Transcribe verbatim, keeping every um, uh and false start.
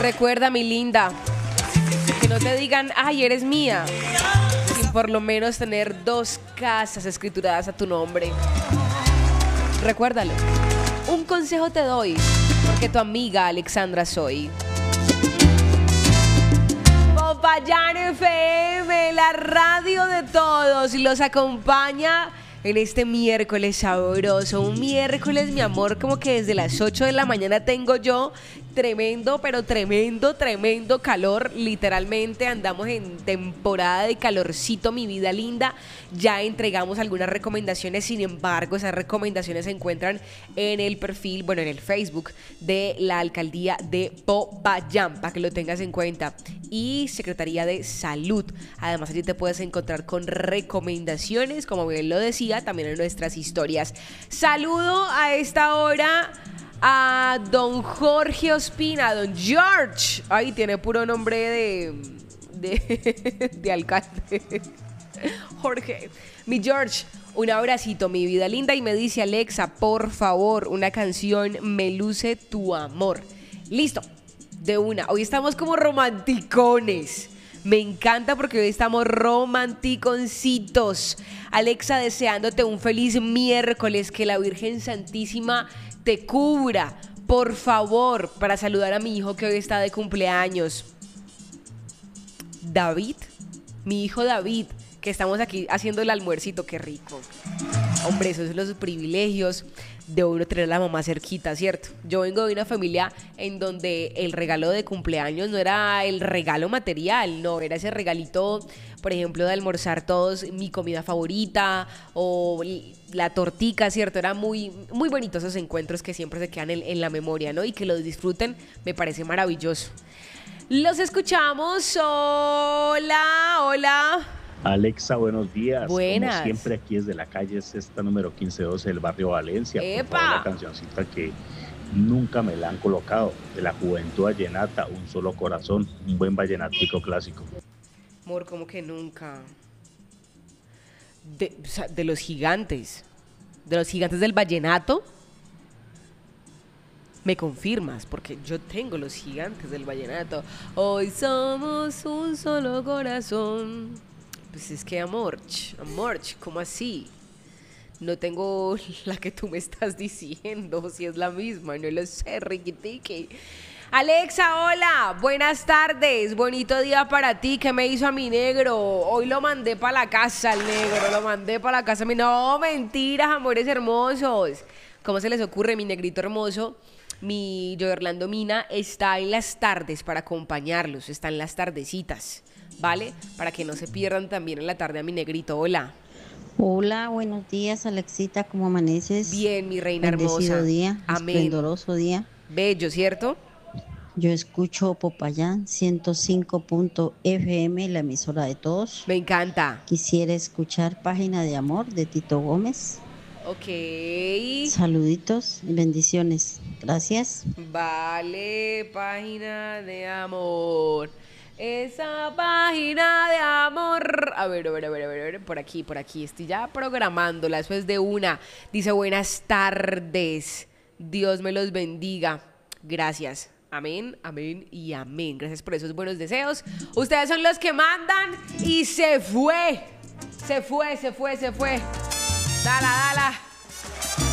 Recuerda, mi linda, que no te digan, ay, eres mía, sin por lo menos tener dos casas escrituradas a tu nombre. Recuérdalo. Un consejo te doy, porque tu amiga Alexandra soy. Popayán F M, la radio de todos, los acompaña en este miércoles sabroso. Un miércoles, mi amor, como que desde las ocho de la mañana tengo yo tremendo, pero tremendo, tremendo calor. Literalmente andamos en temporada de calorcito, mi vida linda. Ya entregamos algunas recomendaciones, sin embargo, esas recomendaciones se encuentran en el perfil, bueno, en el Facebook de la Alcaldía de Popayán, para que lo tengas en cuenta. Y Secretaría de Salud. Además, allí te puedes encontrar con recomendaciones, como bien lo decía, también en nuestras historias. Saludo a esta hora a don Jorge Ospina, don George. Ay, tiene puro nombre de, de, de alcalde. Jorge, mi George, un abracito, mi vida linda. Y me dice, Alexa, por favor, una canción, Me luce tu amor. Listo, de una. Hoy estamos como romanticones. Me encanta porque hoy estamos romanticoncitos. Alexa, deseándote un feliz miércoles, que la Virgen Santísima te cubra, por favor, para saludar a mi hijo que hoy está de cumpleaños. David, mi hijo David, que estamos aquí haciendo el almuercito, qué rico. Hombre, esos son los privilegios de uno tener a la mamá cerquita, ¿cierto? Yo vengo de una familia en donde el regalo de cumpleaños no era el regalo material, no, era ese regalito, por ejemplo, de almorzar todos mi comida favorita o la tortica, ¿cierto? Era muy, muy bonito esos encuentros que siempre se quedan en, en la memoria, ¿no? Y que los disfruten, me parece maravilloso. Los escuchamos. Hola, hola. Alexa, buenos días. Buenas. Como siempre, aquí desde la calle Sexta número quince doce del barrio Valencia. ¡Epa! Por favor, la cancioncita que nunca me la han colocado, de la Juventud Vallenata, Un Solo Corazón, un buen vallenatico clásico. Amor, ¿cómo que nunca? De, o sea, de los gigantes, de los gigantes del vallenato. Me confirmas, porque yo tengo los gigantes del vallenato. Hoy somos un solo corazón. Pues es que amor, amor, ¿cómo así? No tengo la que tú me estás diciendo, si es la misma, no lo sé, riquitiqui. Alexa, hola, buenas tardes, bonito día para ti. ¿Qué me hizo a mi negro? Hoy lo mandé para la casa, el negro, lo mandé para la casa. No, mentiras, amores hermosos. ¿Cómo se les ocurre, mi negrito hermoso? Mi yo Orlando Mina está en las tardes para acompañarlos, está en las tardecitas, ¿vale? Para que no se pierdan también en la tarde a mi negrito. Hola. Hola, buenos días, Alexita, ¿cómo amaneces? Bien, mi reina Bendecido hermosa. día, Amén. esplendoroso día. Bello, ¿cierto? Yo escucho Popayán ciento cinco punto F M, la emisora de todos. Me encanta. Quisiera escuchar Página de Amor de Tito Gómez. Ok. Saluditos y bendiciones. Gracias. Vale, Página de Amor. Esa página de amor. A ver, a ver, a ver, a ver, a ver, por aquí, por aquí. Estoy ya programándola, eso es de una. Dice, buenas tardes. Dios me los bendiga. Gracias. Amén, amén y amén. Gracias por esos buenos deseos. Ustedes son los que mandan y se fue. Se fue, se fue, se fue. Dala, dala.